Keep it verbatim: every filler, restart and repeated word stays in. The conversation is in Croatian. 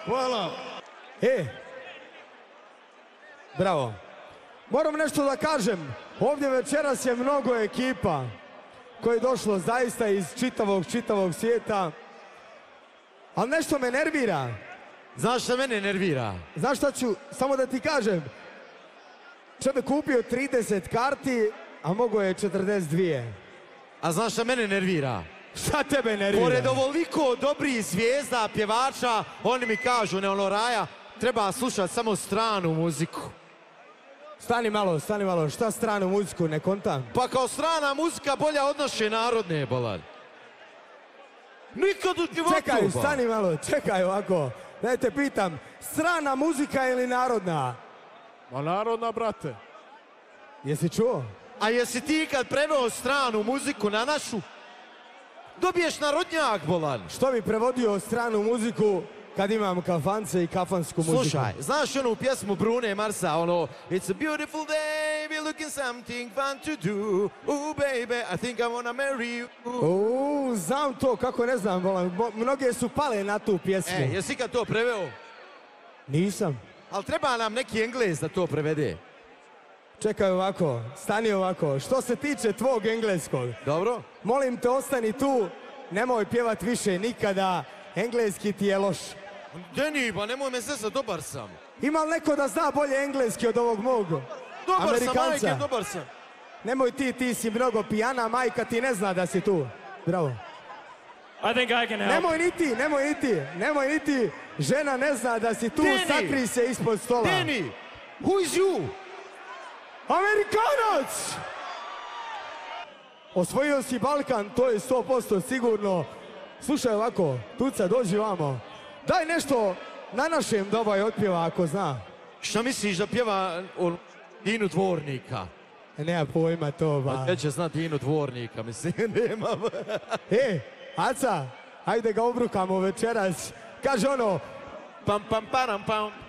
Hvala. E, bravo. Moram nešto da kažem. Ovdje večeras je mnogo ekipa koje je došlo zaista iz čitavog, čitavog svijeta. Ali nešto me nervira. Znaš šta mene nervira? Znaš šta ću, samo da ti kažem. Čovjek kupio trideset karti, a mogo je četrdeset dvije. A znaš šta mene nervira? Šta tebe nervira? Pored ovoliko dobrih zvijezda, pjevača, oni mi kažu, ne ono Raja, treba slušati samo stranu muziku. Stani malo, stani malo, šta stranu muziku, ne kontam? Pa kao strana muzika bolja od naše narodne, bolad. Nikad u životu. Čekaj, stani malo, čekaj ovako. Da te pitam, strana muzika ili narodna? Ma narodna, brate. Jesi čuo? A jesi ti kad preveo stranu muziku na našu, dobiješ narodnjak, bolan. Što bi prevodio stranu muziku kad imam kafance i kafansku muziku? Slušaj, znaš onu pjesmu Brune Marsa, ono It's a beautiful day, we're looking something fun to do. Ooh baby, I think I wanna marry you. Uuu, znam to, kako ne znam, volim. Mnoge su pale na tu pjesmu. E, jesi kad to preveo? Nisam. Ali treba nam neki Englez da to prevede. Čekaj ovako, stani ovako. Što se tiče tvog engleskog, dobro, molim te, ostani tu, nemoj pjevat više nikada, engleski ti je loš. Deni, pa nemoj me sesa, dobar sam. Ima li neko da zna bolje engleski od ovog mog Dobar Amerikanca? sam, majke, dobar sam. Nemoj ti, ti si mnogo pijana, majka ti ne zna da si tu. Bravo. I think I can help. Nemoj ni ti, nemoj ni ti, nemoj ni ti. Žena ne zna da si tu, Deni! sakri se ispod stola. Deni, who is you? Amerikanac! Osvojio si Balkan, to je sto posto sigurno. Slušaj ovako, Tuca, dođi vamo. Daj nešto na našem da ovaj otpjeva ako zna. Šta misliš da pjeva o Dinu Dvornika? Nema pojma to, ba. Gdje će znat Dinu Dvornika, mislim, nemam. E, Aca, ajde ga obrukamo večeras. Kaže ono, Pam, pam, param, pam.